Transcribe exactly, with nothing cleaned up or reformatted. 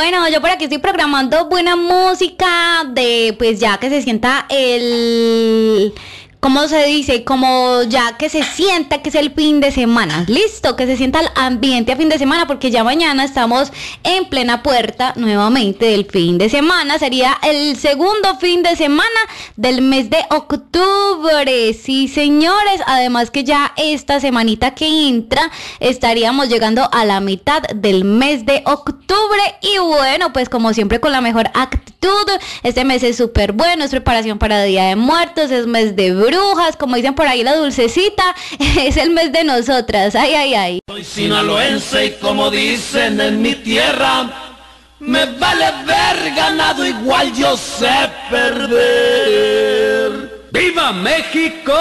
Bueno, yo por aquí estoy programando buena música de, pues ya que se sienta el... ¿Cómo se dice? Como ya que se sienta que es el fin de semana. Listo, que se sienta el ambiente a fin de semana, porque ya mañana estamos en plena puerta nuevamente del fin de semana. Sería el segundo fin de semana del mes de octubre. Sí, señores. Además que ya esta semanita que entra estaríamos llegando a la mitad del mes de octubre. Y bueno, pues como siempre con la mejor actitud. Este mes es súper bueno, es preparación para Día de Muertos, es mes de brujas, como dicen por ahí la dulcecita, es el mes de nosotras, ay, ay, ay. Soy sinaloense y como dicen en mi tierra, me vale ver ganado igual yo sé perder. ¡Viva México!